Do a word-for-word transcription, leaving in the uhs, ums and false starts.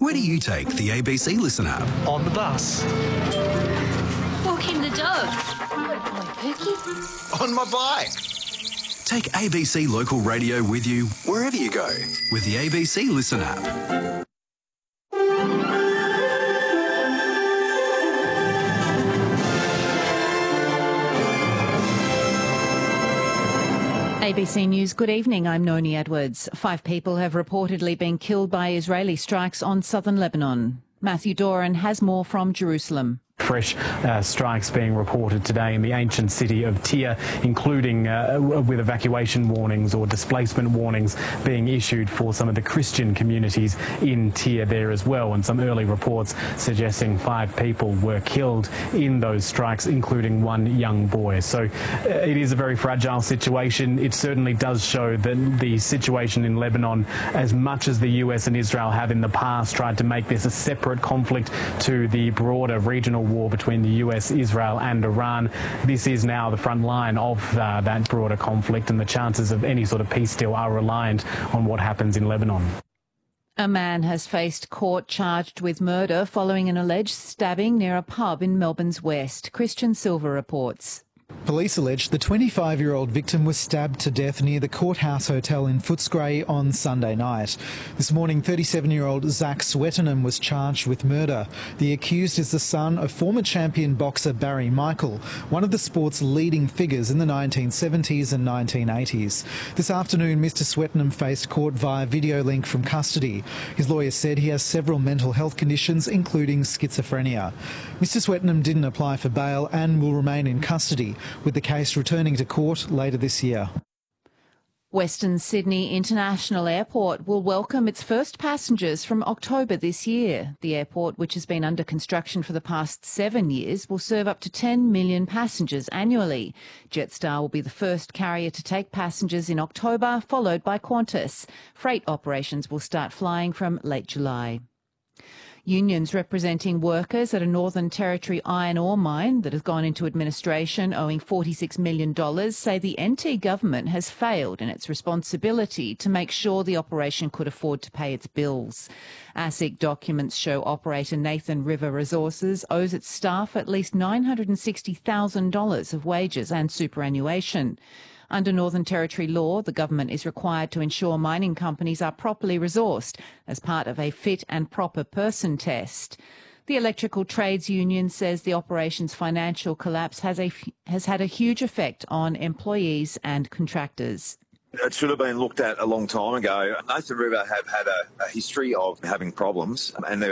Where do you take the A B C Listen app? On the bus. Walking the dog. On Pookie. On my bike. Take A B C Local Radio with you wherever you go with the A B C Listen app. A B C News, good evening. I'm Noni Edwards. Five people have reportedly been killed by Israeli strikes on southern Lebanon. Matthew Doran has more from Jerusalem. Fresh uh, strikes being reported today in the ancient city of Tyre, including uh, with evacuation warnings or displacement warnings being issued for some of the Christian communities in Tyre there as well. And some early reports suggesting five people were killed in those strikes, including one young boy. So uh, it is a very fragile situation. It certainly does show that the situation in Lebanon, as much as the U S and Israel have in the past tried to make this a separate conflict to the broader regional war between the U S, Israel and Iran, this is now the front line of uh, that broader conflict, and the chances of any sort of peace deal are reliant on what happens in Lebanon. A man has faced court charged with murder following an alleged stabbing near a pub in Melbourne's west. Christian Silver reports. Police allege the twenty-five-year-old victim was stabbed to death near the Courthouse Hotel in Footscray on Sunday night. This morning, thirty-seven-year-old Zach Swettenham was charged with murder. The accused is the son of former champion boxer Barry Michael, one of the sport's leading figures in the nineteen seventies and nineteen eighties. This afternoon, Mister Swettenham faced court via video link from custody. His lawyer said he has several mental health conditions, including schizophrenia. Mister Swettenham didn't apply for bail and will remain in custody, with the case returning to court later this year. Western Sydney International Airport will welcome its first passengers from October this year. The airport, which has been under construction for the past seven years, will serve up to ten million passengers annually. Jetstar will be the first carrier to take passengers in October, followed by Qantas. Freight operations will start flying from late July. Unions representing workers at a Northern Territory iron ore mine that has gone into administration owing forty-six million dollars say the N T government has failed in its responsibility to make sure the operation could afford to pay its bills. ASIC documents show operator Nathan River Resources owes its staff at least nine hundred sixty thousand dollars of wages and superannuation. Under Northern Territory law, the government is required to ensure mining companies are properly resourced as part of a fit and proper person test. The Electrical Trades Union says the operation's financial collapse has, a, has had a huge effect on employees and contractors. It should have been looked at a long time ago. Nathan River have had a, a history of having problems, and they're